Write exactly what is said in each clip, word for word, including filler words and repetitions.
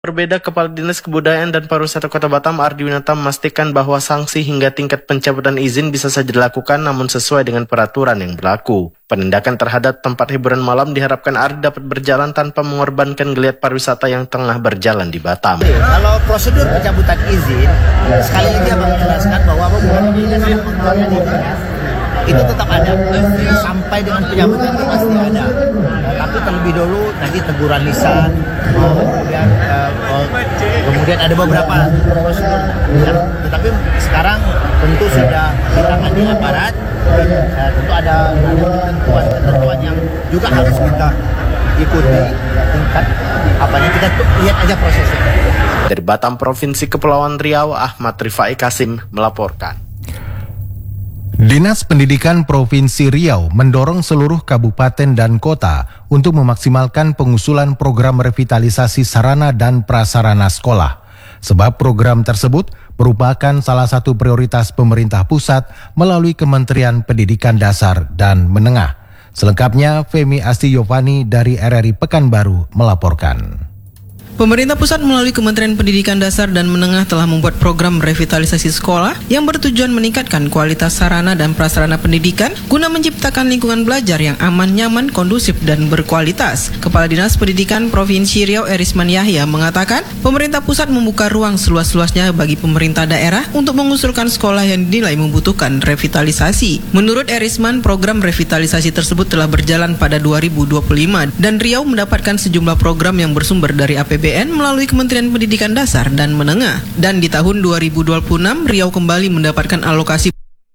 Berbeda, Kepala Dinas Kebudayaan dan Pariwisata Kota Batam Ardi Winata memastikan bahwa sanksi hingga tingkat pencabutan izin bisa saja dilakukan namun sesuai dengan peraturan yang berlaku. Penindakan terhadap tempat hiburan malam diharapkan Ardi dapat berjalan tanpa mengorbankan geliat pariwisata yang tengah berjalan di Batam. Kalau prosedur pencabutan izin, sekali lagi abang jelaskan bahwa dinas yang mengeluarkan izin itu tetap ada sampai dengan pencabutan itu pasti ada. Nah, tapi terlebih dulu nanti teguran lisan, kemudian uh, uh, kemudian ada beberapa prosedur. Tetapi sekarang tentu sudah ditangani aparat. Uh, tentu ada ketentuan-ketentuan yang juga harus kita ikuti tingkat apanya, kita lihat aja prosesnya. Dari Batam, Provinsi Kepulauan Riau, Ahmad Rifai Kasim melaporkan. Dinas Pendidikan Provinsi Riau mendorong seluruh kabupaten dan kota untuk memaksimalkan pengusulan program revitalisasi sarana dan prasarana sekolah. Sebab program tersebut merupakan salah satu prioritas pemerintah pusat melalui Kementerian Pendidikan Dasar dan Menengah. Selengkapnya, Femi Asti Yovani dari R R I Pekanbaru melaporkan. Pemerintah pusat melalui Kementerian Pendidikan Dasar dan Menengah telah membuat program revitalisasi sekolah yang bertujuan meningkatkan kualitas sarana dan prasarana pendidikan guna menciptakan lingkungan belajar yang aman, nyaman, kondusif, dan berkualitas. Kepala Dinas Pendidikan Provinsi Riau Erisman Yahya mengatakan, pemerintah pusat membuka ruang seluas-luasnya bagi pemerintah daerah untuk mengusulkan sekolah yang dinilai membutuhkan revitalisasi. Menurut Erisman, program revitalisasi tersebut telah berjalan pada dua ribu dua puluh lima dan Riau mendapatkan sejumlah program yang bersumber dari A P B N melalui Kementerian Pendidikan Dasar dan Menengah. Dan di tahun dua ribu dua puluh enam, Riau kembali mendapatkan alokasi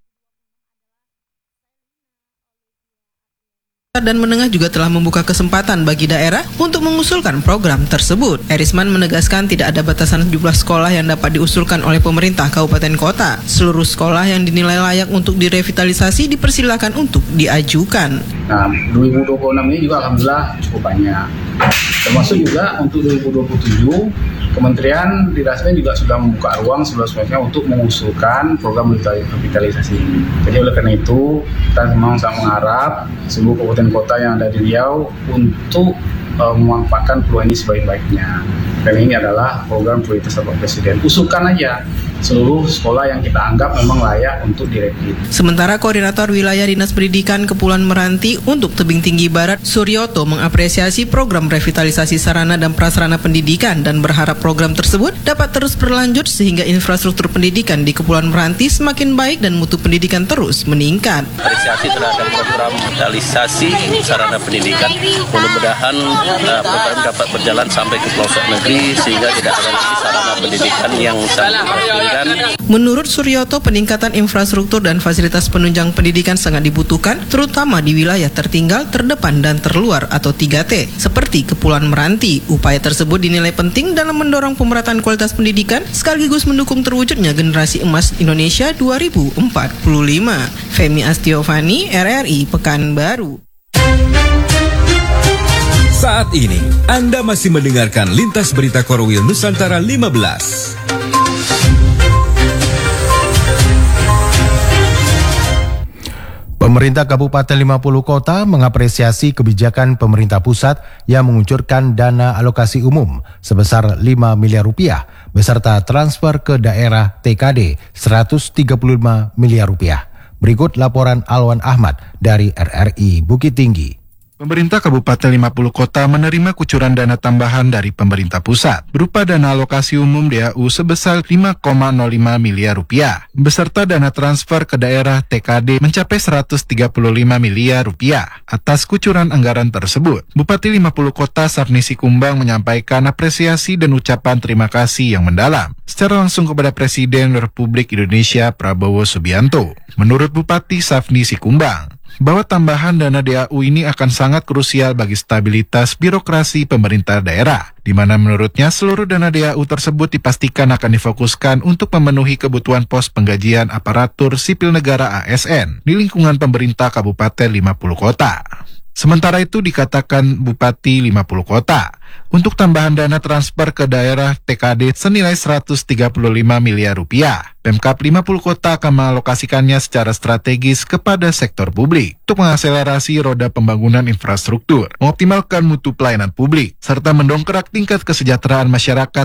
dan Menengah juga telah membuka kesempatan bagi daerah untuk mengusulkan program tersebut. Erisman menegaskan tidak ada batasan jumlah sekolah yang dapat diusulkan oleh pemerintah kabupaten kota. Seluruh sekolah yang dinilai layak untuk direvitalisasi dipersilakan untuk diajukan. Nah, dua ribu dua puluh enam ini juga alhamdulillah cukup banyak. Termasuk juga untuk dua ribu dua puluh tujuh, Kementerian Didasmen juga sudah membuka ruang seluas-luasnya untuk mengusulkan program revitalisasi ini. Jadi oleh karena itu, kita memang sangat mengharap seluruh kabupaten kota yang ada di Riau untuk uh, memanfaatkan peluang ini sebaik-baiknya. Dan ini adalah program prioritas Bapak Presiden. Usulkan aja seluruh sekolah yang kita anggap memang layak untuk direvit. Sementara Koordinator Wilayah Dinas Pendidikan Kepulauan Meranti untuk Tebing Tinggi Barat, Suryoto, mengapresiasi program revitalisasi sarana dan prasarana pendidikan dan berharap program tersebut dapat terus berlanjut sehingga infrastruktur pendidikan di Kepulauan Meranti semakin baik dan mutu pendidikan terus meningkat. Apresiasi terhadap program revitalisasi sarana pendidikan, mudah-mudahan uh, program dapat berjalan sampai ke pelosok negeri sehingga tidak ada lagi sarana pendidikan yang sangat memprihatinkan. Menurut Suryoto, peningkatan infrastruktur dan fasilitas penunjang pendidikan sangat dibutuhkan, terutama di wilayah tertinggal, terdepan, dan terluar atau tiga T, seperti Kepulauan Meranti. Upaya tersebut dinilai penting dalam mendorong pemerataan kualitas pendidikan, sekaligus mendukung terwujudnya generasi emas Indonesia dua ribu empat puluh lima. Femi Astiovani, R R I Pekanbaru. Saat ini, Anda masih mendengarkan Lintas Berita Korwil Nusantara lima belas. Pemerintah Kabupaten lima puluh Kota mengapresiasi kebijakan pemerintah pusat yang mengucurkan dana alokasi umum sebesar lima miliar rupiah beserta transfer ke daerah T K D seratus tiga puluh lima miliar rupiah. Berikut laporan Alwan Ahmad dari R R I Bukit Tinggi. Pemerintah Kabupaten lima puluh Kota menerima kucuran dana tambahan dari pemerintah pusat berupa dana alokasi umum D A U sebesar lima koma nol lima miliar rupiah beserta dana transfer ke daerah T K D mencapai seratus tiga puluh lima miliar rupiah. Atas kucuran anggaran tersebut, Bupati lima puluh Kota Safni Sikumbang menyampaikan apresiasi dan ucapan terima kasih yang mendalam secara langsung kepada Presiden Republik Indonesia Prabowo Subianto. Menurut Bupati Safni Sikumbang, bahwa tambahan dana D A U ini akan sangat krusial bagi stabilitas birokrasi pemerintah daerah, di mana menurutnya seluruh dana D A U tersebut dipastikan akan difokuskan untuk memenuhi kebutuhan pos penggajian aparatur sipil negara A S N di lingkungan pemerintah Kabupaten lima puluh Kota. Sementara itu dikatakan Bupati lima puluh Kota, untuk tambahan dana transfer ke daerah T K D senilai seratus tiga puluh lima miliar rupiah. Pemkab lima puluh kota akan mengalokasikannya secara strategis kepada sektor publik untuk mengakselerasi roda pembangunan infrastruktur, mengoptimalkan mutu pelayanan publik, serta mendongkrak tingkat kesejahteraan masyarakat